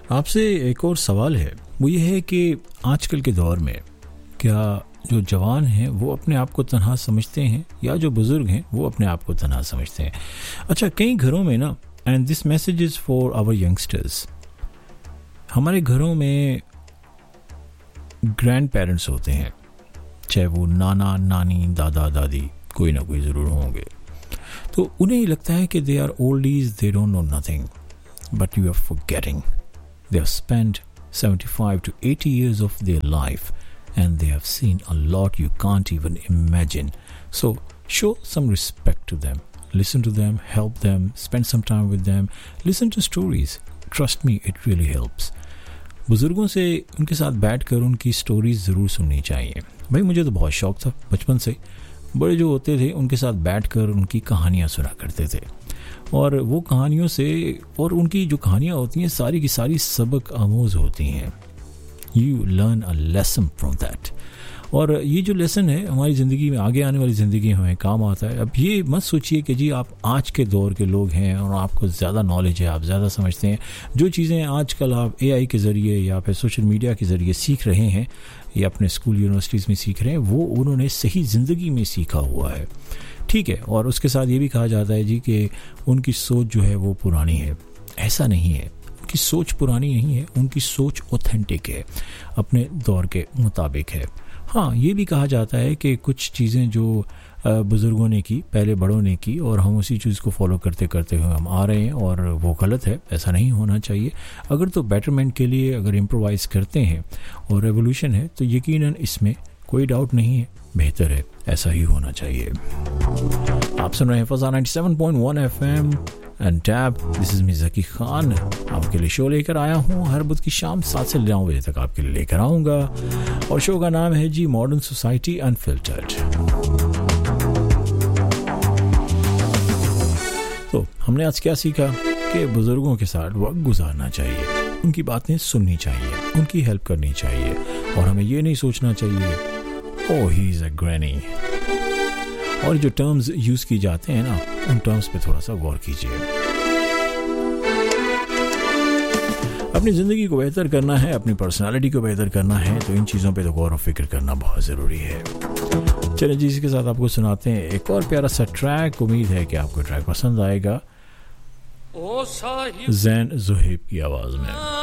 आपसे एक और सवाल है, वो ये है कि आजकल के दौर में क्या जो जवान हैं वो अपने आप को तन्हा समझते हैं या जो बुज़ुर्ग हैं वो अपने आप को तन्हा समझते हैं? अच्छा, कई घरों में ना, and this message is for our youngsters, हमारे घरों में ग्रैंड पेरेंट्स होते हैं, चाहे वो नाना नानी दादा दादी कोई ना कोई ज़रूर होंगे। तो उन्हें लगता है कि they are oldies, they don't know nothing, but you are forgetting they have spent 75 to 80 years of their life and they have seen a lot you can't even imagine. So show some respect to them, listen to them, help them, spend some time with them, listen to stories. Trust me, it really helps. बुजुर्गों से उनके साथ बैठकर उनकी stories ज़रूर सुननी चाहिए। भाई मुझे तो बहुत शौक था बचपन से, बड़े जो होते थे उनके साथ बैठकर उनकी कहानियाँ सुना करते थे, और वो कहानियों से, और उनकी जो कहानियाँ होती हैं सारी की सारी सबक आमोज़ होती हैं। You learn a lesson from that, और ये जो लेसन है हमारी ज़िंदगी में, आगे आने वाली ज़िंदगी में हमें काम आता है। अब ये मत सोचिए कि जी आप आज के दौर के लोग हैं और आपको ज़्यादा नॉलेज है, आप ज़्यादा समझते हैं। जो चीज़ें आजकल आप AI के ज़रिए या फिर सोशल मीडिया के ज़रिए सीख रहे हैं या अपने स्कूल यूनिवर्सिटीज़ में सीख रहे हैं, वो उन्होंने सही ज़िंदगी में सीखा हुआ है, ठीक है। और उसके साथ ये भी कहा जाता है जी कि उनकी सोच जो है वो पुरानी है। ऐसा नहीं है, उनकी सोच पुरानी नहीं है, उनकी सोच ऑथेंटिक है, अपने दौर के मुताबिक है। हाँ, ये भी कहा जाता है कि कुछ चीज़ें जो बुज़ुर्गों ने की, पहले बड़ों ने की, और हम उसी चीज़ को फॉलो करते करते हुए हम आ रहे हैं, और वो गलत है, ऐसा नहीं होना चाहिए। अगर तो बेटरमेंट के लिए अगर इम्प्रोवाइज़ करते हैं और रेवोल्यूशन है तो यकीनन इसमें कोई डाउट नहीं है, बेहतर है, ऐसा ही होना चाहिए। आप सुन रहे हैं फज़ा 97.1 FM and tab. This is me Zaki Khan, आपके लिए शो लेकर आया हूँ। हर बुध की शाम 7 से 9 बजे तक आपके लिए लेकर आऊँगा, और शो का नाम है जी मॉडर्न सोसाइटी अनफिल्टर्ड। तो हमने आज क्या सीखा कि बुज़ुर्गों के साथ वक्त गुजारना चाहिए, उनकी बातें सुननी चाहिए, उनकी हेल्प करनी चाहिए, और हमें ये नहीं सोचना चाहिए ओह ही इज़ अ ग्रैनी। और जो टर्म्स यूज़ की जाते हैं ना, उन टर्म्स पे थोड़ा सा गौर कीजिए। अपनी ज़िंदगी को बेहतर करना है, अपनी पर्सनालिटी को बेहतर करना है, तो इन चीज़ों पे तो गौर और फिक्र करना बहुत ज़रूरी है। चलिए जी, इसके साथ आपको सुनाते हैं एक और प्यारा सा ट्रैक। उम्मीद है कि आपको ट्रैक पसंद आएगा, ज़ैन ज़ुहैब की आवाज़ में।